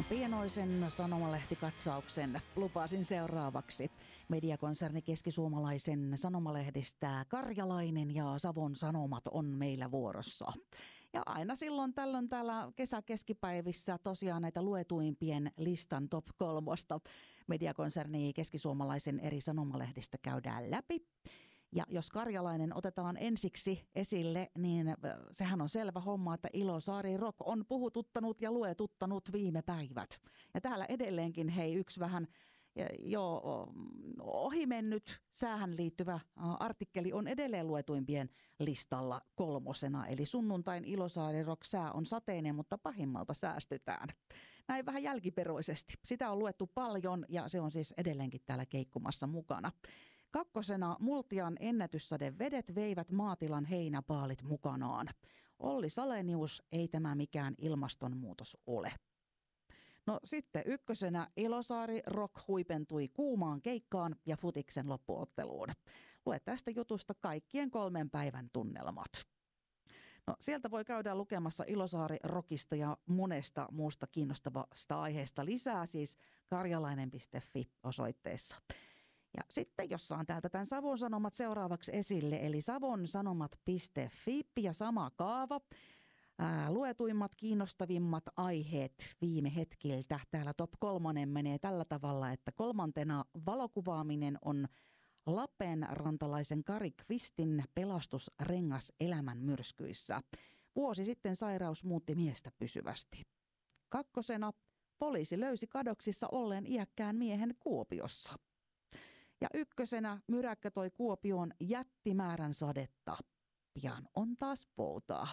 Pienoisen sanomalehtikatsauksen lupasin seuraavaksi. Mediakonserni Keskisuomalaisen Sanomalehdistä Karjalainen ja Savon Sanomat on meillä vuorossa. Ja aina silloin tällöin täällä kesäkeskipäivissä tosiaan näitä luetuimpien listan top 3 Mediakonserni Keskisuomalaisen eri sanomalehdistä käydään läpi. Ja jos Karjalainen otetaan ensiksi esille, niin sehän on selvä homma, että Ilosaari Rock on puhututtanut ja luetuttanut viime päivät. Ja täällä edelleenkin yksi vähän jo ohimennyt säähän liittyvä artikkeli on edelleen luetuimpien listalla 3. Eli sunnuntain Ilosaari Rock sää on sateinen, mutta pahimmalta säästytään. Näin vähän jälkiperoisesti. Sitä on luettu paljon ja se on siis edelleenkin täällä keikkumassa mukana. 2. Multian ennätyssadevedet veivät maatilan heinäpaalit mukanaan. Olli Salenius, ei tämä mikään ilmastonmuutos ole. No sitten 1. Ilosaari Rock huipentui kuumaan keikkaan ja futiksen loppuotteluun. Lue tästä jutusta kaikkien 3 päivän tunnelmat. No, sieltä voi käydä lukemassa Ilosaari Rockista ja monesta muusta kiinnostavasta aiheesta lisää, siis karjalainen.fi osoitteessa. Ja sitten jos saan täältä tämän Savon Sanomat seuraavaksi esille, eli savonsanomat.fi ja sama kaava. Luetuimmat, kiinnostavimmat aiheet viime hetkiltä. Täällä top 3 menee tällä tavalla, että 3. valokuvaaminen on Lappeenrantalaisen Kari Kvistin pelastusrengas elämän myrskyissä. Vuosi sitten sairaus muutti miestä pysyvästi. 2. poliisi löysi kadoksissa olleen iäkkään miehen Kuopiossa. Ja 1. myräkkä toi Kuopioon jättimäärän sadetta. Pian on taas poutaa.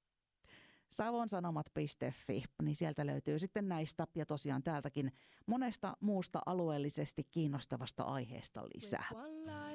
Savonsanomat.fi, niin sieltä löytyy sitten näistä ja tosiaan täältäkin monesta muusta alueellisesti kiinnostavasta aiheesta lisää.